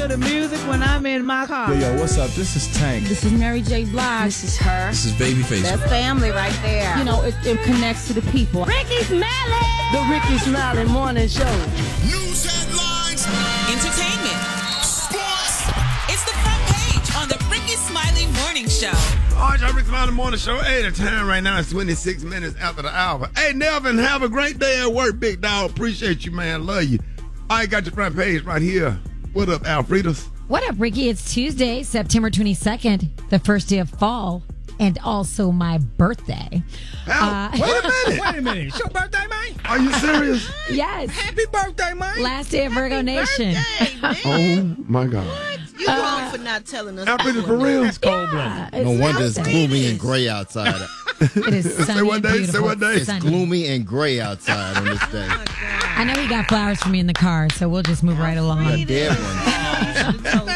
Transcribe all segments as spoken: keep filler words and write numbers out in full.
to the music when I'm in my car. Yo, yo, what's up? This is Tank. This is Mary J. Blige. This is her. This is Babyface. That's family right there. You know, it, it connects to the people. Ricky Smiley. The Ricky Smiley Morning Show. News headlines. Entertainment. Sports. It's the front page on the Ricky Smiley Morning Show. All right, y'all, Ricky Smiley Morning Show. Hey, the time right now is twenty-six minutes after the hour. Hey, Nelvin, have a great day at work, big dog. Appreciate you, man. Love you. I got your front page right here. What up, Alfredas? What up, Ricky? It's Tuesday, September twenty-second, the first day of fall, and also my birthday. Al, Uh, wait a minute. Wait a minute. It's your birthday, man? Are you serious? Yes. Happy birthday, man. Last day of Virgo Nation. Oh, my God. You wrong for not telling us. Alfredas, for real? That's cold-blooded. Yeah, No it's wonder it's out there. gloomy and gray outside. It is sunny Say what and day, say beautiful. what day. It's Sunny. gloomy and gray outside on this day. I know he got flowers for me in the car, so we'll just move right along. A dead one.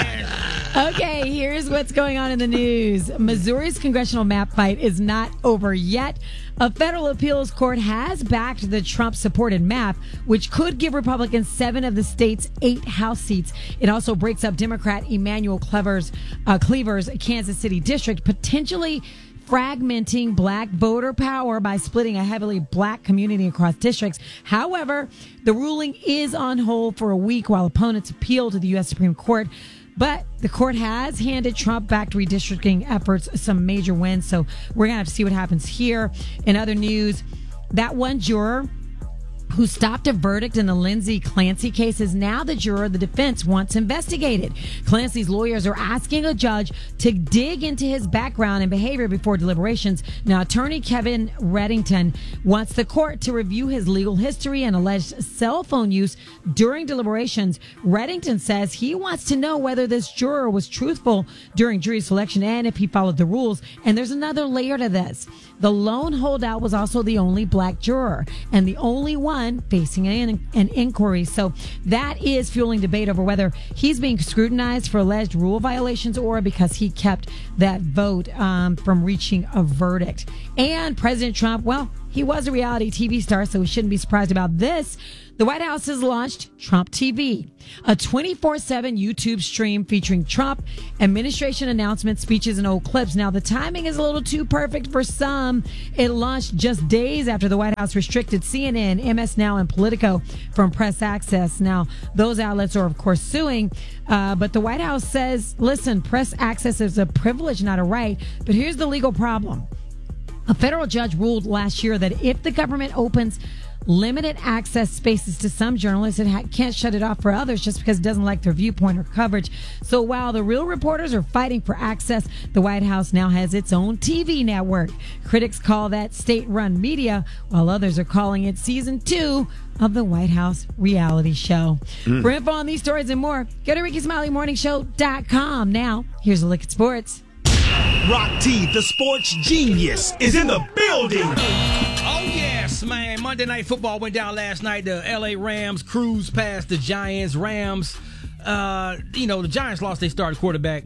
Okay, here's what's going on in the news. Missouri's congressional map fight is not over yet. A federal appeals court has backed the Trump-supported map, which could give Republicans seven of the state's eight House seats. It also breaks up Democrat Emmanuel Cleaver's, uh, Cleaver's Kansas City district, potentially fragmenting black voter power by splitting a heavily black community across districts. However, the ruling is on hold for a week while opponents appeal to the U S Supreme Court. But the court has handed Trump-backed redistricting efforts some major wins, so we're going to have to see what happens here. In other news, that one juror who stopped a verdict in the Lindsay Clancy case is now the juror the defense wants investigated. Clancy's lawyers are asking a judge to dig into his background and behavior before deliberations. Now, attorney Kevin Reddington wants the court to review his legal history and alleged cell phone use during deliberations. Reddington says he wants to know whether this juror was truthful during jury selection and if he followed the rules. And there's another layer to this. The lone holdout was also the only black juror and the only one facing an, an inquiry. So that is fueling debate over whether he's being scrutinized for alleged rule violations or because he kept that vote um, from reaching a verdict. And President Trump, well, he was a reality T V star, so we shouldn't be surprised about this. The White House has launched Trump T V, a twenty-four seven YouTube stream featuring Trump, administration announcements, speeches, and old clips. Now, the timing is a little too perfect for some. It launched just days after the White House restricted C N N, M S Now, and Politico from press access. Now, those outlets are, of course, suing, uh, but the White House says, listen, press access is a privilege, not a right. But here's the legal problem. A federal judge ruled last year that if the government opens limited access spaces to some journalists, it ha- can't shut it off for others just because it doesn't like their viewpoint or coverage. So while the real reporters are fighting for access, the White House now has its own T V network. Critics call that state-run media, while others are calling it season two of the White House reality show. Mm. For info on these stories and more, go to Ricky Smiley Morning Show dot com. Now, here's a look at sports. Rock T, the sports genius, is in the building. Oh, yes, man. Monday Night Football went down last night. The L A Rams cruised past the Giants. Rams, uh, you know, the Giants lost their starting quarterback.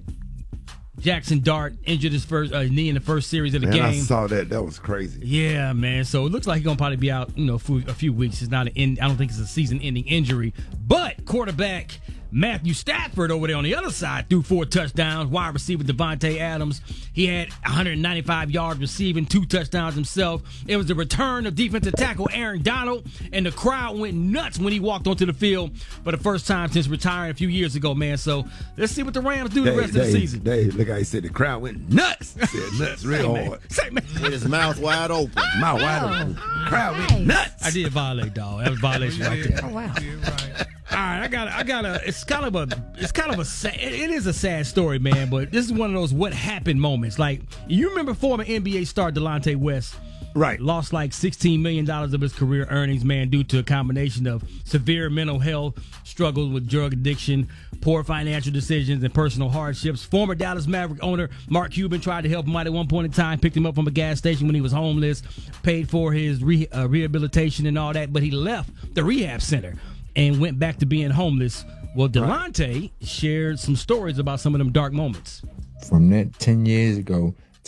Jackson Dart injured his first uh, knee in the first series of the man, game. I saw that. That was crazy. Yeah, man. So it looks like he's going to probably be out, you know, for a few weeks. It's not an end, I don't think it's a season-ending injury. But quarterback Matthew Stafford over there on the other side threw four touchdowns. Wide receiver Devontae Adams, he had one hundred ninety-five yards receiving, two touchdowns himself. It was the return of defensive tackle Aaron Donald, and the crowd went nuts when he walked onto the field for the first time since retiring a few years ago, man. So let's see what the Rams do Dave, the rest Dave, of the season. Dave, look how he said the crowd went nuts. He said nuts real Say, hard. Say, man. With his mouth wide open. Mouth wide open. Crowd Nice. went nuts. I did violate, dog. That was violation right there. Oh, wow. All right, I got, I got a. It's kind of a, it's kind of a. Sad, it is a sad story, man. But this is one of those what happened moments. Like you remember, former N B A star Delonte West, Right. lost like sixteen million dollars of his career earnings, man, due to a combination of severe mental health struggles with drug addiction, poor financial decisions, and personal hardships. Former Dallas Maverick owner Mark Cuban tried to help him out at one point in time, picked him up from a gas station when he was homeless, paid for his re, uh, rehabilitation and all that, but he left the rehab center and went back to being homeless. Well, Delonte right. shared some stories about some of them dark moments. From that ten years ago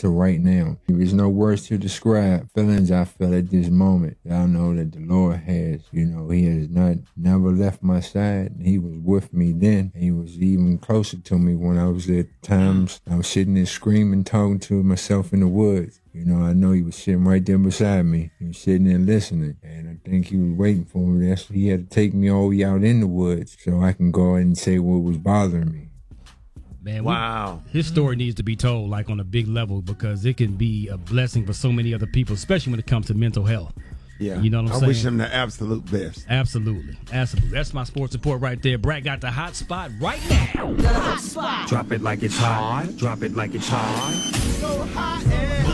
to right now. There's no words to describe feelings I feel at this moment. I know that the Lord has, you know, he has not never left my side. He was with me then. He was even closer to me when I was at times I was sitting there screaming, talking to myself in the woods. You know, I know he was sitting right there beside me. He was sitting there listening. And I think he was waiting for me. That's he had to take me all the way out in the woods so I can go and say what was bothering me. Man, wow. We, his story needs to be told like on a big level because it can be a blessing for so many other people, especially when it comes to mental health. Yeah. You know what I'm I saying? wish him the absolute best. Absolutely. Absolutely. That's my sports report right there. Brad got the hot spot right now. The hot spot. Drop it like it's hot. Drop it like it's hot. So hot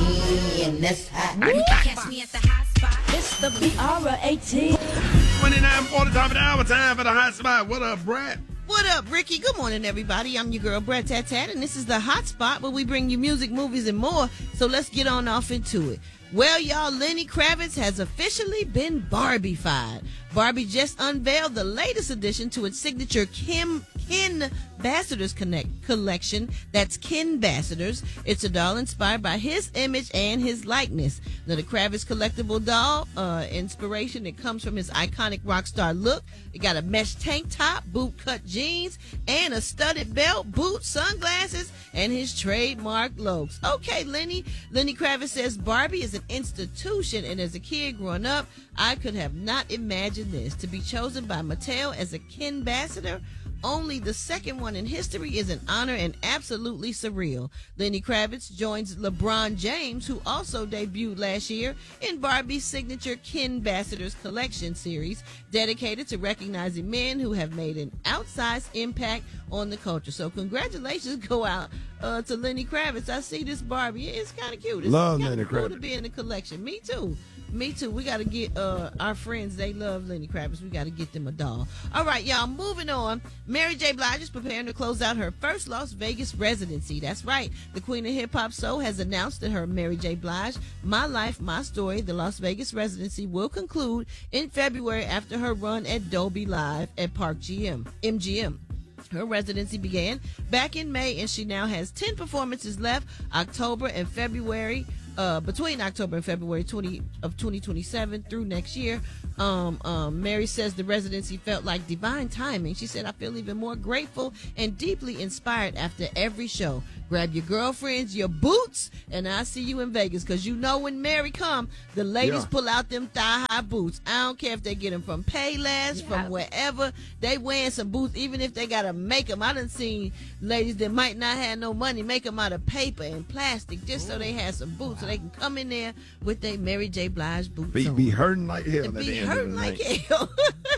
and this hot. Catch me at the hot spot. It's the B R eighteen. twenty-nine forty, top of the hour, time for the hot spot. What up, Brad? What up, Ricky? Good morning, everybody. I'm your girl, Brett Tat Tat, and this is the hot spot where we bring you music, movies, and more. So let's get on off into it. Well, y'all, Lenny Kravitz has officially been Barbie-fied. Barbie just unveiled the latest addition to its signature Kim Kin Ambassadors Connect collection. That's Kinbassadors. It's a doll inspired by his image and his likeness. Now, the Kravitz collectible doll uh, inspiration, it comes from his iconic rock star look. It got a mesh tank top, boot-cut jeans, and a studded belt, boots, sunglasses, and his trademark logos. Okay, Lenny. Lenny Kravitz says Barbie is an institution, and as a kid growing up, I could have not imagined this. To be chosen by Mattel as a Kinbassador, only the second one in history, is an honor and absolutely surreal. Lenny Kravitz joins LeBron James, who also debuted last year in Barbie's signature Kinbassadors collection series, dedicated to recognizing men who have made an outsized impact on the culture. So congratulations go out uh, to Lenny Kravitz. I see this Barbie. It's kind of cute. It's Love kinda Lenny cool Kravitz. to be in the collection. Me too. Me too. We got to get uh, our friends. They love Lenny Kravitz. We got to get them a doll. All right, y'all. Moving on. Mary J. Blige is preparing to close out her first Las Vegas residency. That's right. The Queen of Hip Hop Soul has announced that her Mary J. Blige, My Life, My Story, the Las Vegas residency will conclude in February after her run at Dolby Live at Park G M M G M. Her residency began back in May, and she now has ten performances left, October and February. Uh, between October and February twenty of twenty twenty-seven through next year. Um, um, Mary says the residency felt like divine timing. She said, I feel even more grateful and deeply inspired after every show. Grab your girlfriends, your boots, and I'll see you in Vegas. Because you know when Mary come, the ladies Yeah. pull out them thigh-high boots. I don't care if they get them from Payless, Yeah. from wherever. They wearing some boots, even if they got to make them. I done seen ladies that might not have no money make them out of paper and plastic just so they had some boots. So they can come in there with their Mary J. Blige boots Be, on. be hurting like hell. And at be the end of hurting the like night. hell.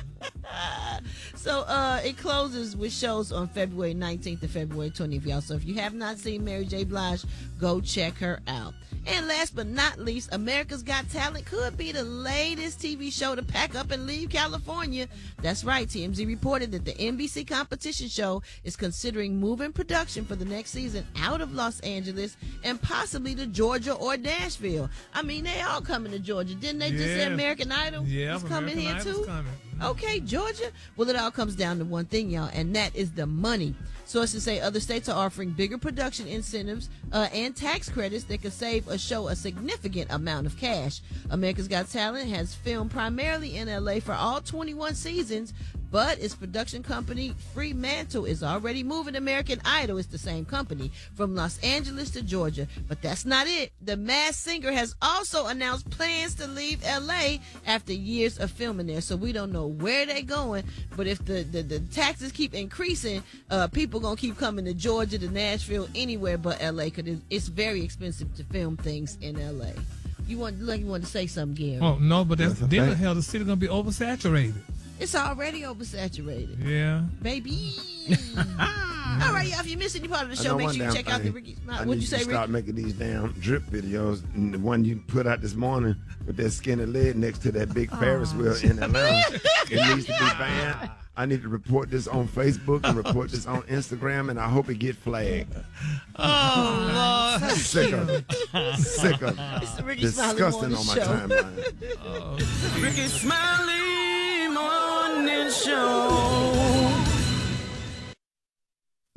So uh, it closes with shows on February nineteenth and February twentieth, y'all. So if you have not seen Mary J. Blige, go check her out. And last but not least, America's Got Talent could be the latest T V show to pack up and leave California. That's right. T M Z reported that the N B C competition show is considering moving production for the next season out of Los Angeles and possibly to Georgia or Nashville. I mean, they all coming to Georgia. Didn't they just say Yeah. American Idol Yeah, is coming American here Idol's too? coming. Okay, Georgia. Well, it all comes down to one thing, y'all, and that is the money. Sources say other states are offering bigger production incentives uh, and tax credits that could save a show a significant amount of cash. America's Got Talent has filmed primarily in L A for all twenty-one seasons, but its production company, Fremantle, is already moving American Idol. It's the same company from Los Angeles to Georgia. But that's not it. The Masked Singer has also announced plans to leave L A after years of filming there. So we don't know where they're going. But if the, the, the taxes keep increasing, uh, people going to keep coming to Georgia, to Nashville, anywhere but L A, because it's very expensive to film things in L A. You want, like you want to say something, Gary? Oh no, but that's, That's a then the fact. hell the city gonna be oversaturated. It's already oversaturated. Yeah. Baby. All right, y'all. If you missed any part of the I show, know make one sure you damn check out the thing. Ricky. I What'd need you say, to start Ricky? making these damn drip videos. And the one you put out this morning with that skinny leg next to that big Ferris wheel in Atlanta, it needs to be banned. I need to report this on Facebook and report this on Instagram, and I hope it get flagged. Oh Lord. Sick of it. Sick of It's the it. Ricky Smiley Disgusting Morning on my Show. timeline. Ricky Smiley Morning Show.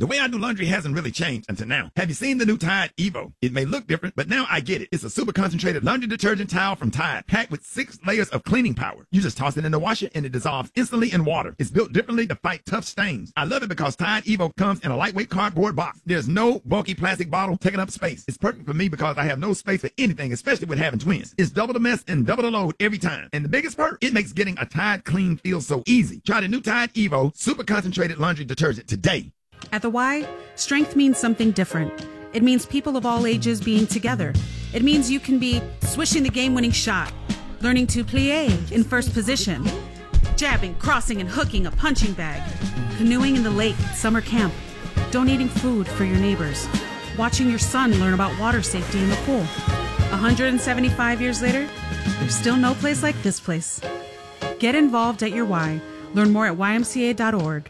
The way I do laundry hasn't really changed until now. Have you seen the new Tide Evo? It may look different, but now I get it. It's a super concentrated laundry detergent towel from Tide, packed with six layers of cleaning power. You just toss it in the washer and it dissolves instantly in water. It's built differently to fight tough stains. I love it because Tide Evo comes in a lightweight cardboard box. There's no bulky plastic bottle taking up space. It's perfect for me because I have no space for anything, especially with having twins. It's double the mess and double the load every time. And the biggest perk, it makes getting a Tide clean feel so easy. Try the new Tide Evo super concentrated laundry detergent today. At the Y, strength means something different. It means people of all ages being together. It means you can be swishing the game-winning shot, learning to plie in first position, jabbing, crossing, and hooking a punching bag, canoeing in the lake at summer camp, donating food for your neighbors, watching your son learn about water safety in the pool. one hundred seventy-five years later, there's still no place like this place. Get involved at your Y. Learn more at Y M C A dot org.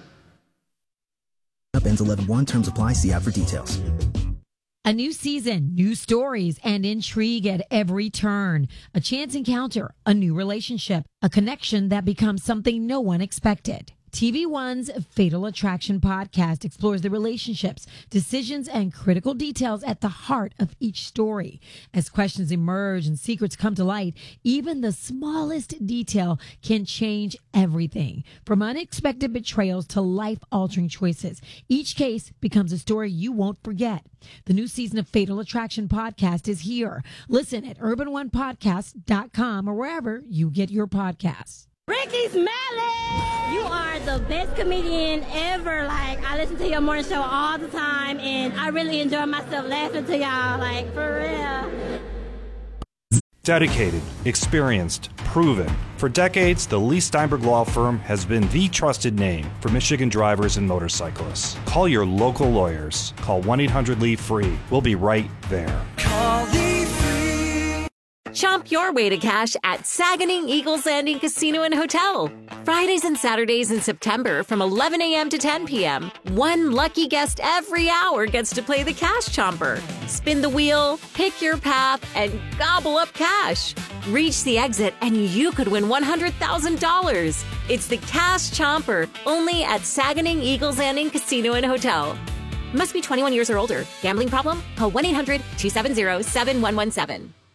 Up ends eleven one. Terms apply. See app for details. A new season, new stories, and intrigue at every turn. A chance encounter, a new relationship, a connection that becomes something no one expected. T V One's Fatal Attraction podcast explores the relationships, decisions, and critical details at the heart of each story. As questions emerge and secrets come to light, even the smallest detail can change everything. From unexpected betrayals to life-altering choices, each case becomes a story you won't forget. The new season of Fatal Attraction podcast is here. Listen at urban one podcast dot com or wherever you get your podcasts. Ricky Smiley! You are the best comedian ever. Like, I listen to your morning show all the time, and I really enjoy myself laughing to y'all, like, for real. Dedicated, experienced, proven. For decades, the Lee Steinberg Law Firm has been the trusted name for Michigan drivers and motorcyclists. Call your local lawyers. Call one eight hundred Lee free. We'll be right there. Call Lee free. Chomp your way to cash at Saganing Eagles Landing Casino and Hotel. Fridays and Saturdays in September from eleven a.m. to ten p.m. One lucky guest every hour gets to play the Cash Chomper. Spin the wheel, pick your path, and gobble up cash. Reach the exit and you could win one hundred thousand dollars. It's the Cash Chomper, only at Saganing Eagles Landing Casino and Hotel. Must be twenty-one years or older. Gambling problem? Call one eight hundred two seven zero seven one one seven.